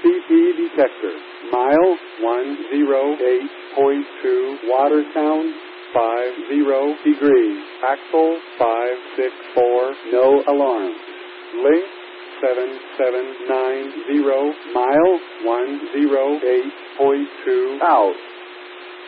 CP detector. Mile 108.2. Water sound 50 degrees. Axle 564. No alarm. Link 7790. Mile 108.2. Out.